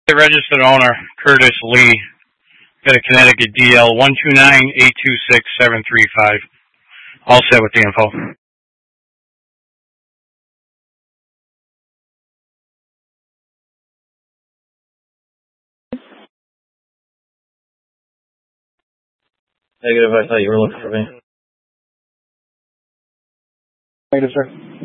The registered owner, Curtis Lee, got a Connecticut DL 129826735. All set with the info. Negative, I thought you were looking for me. Negative, sir.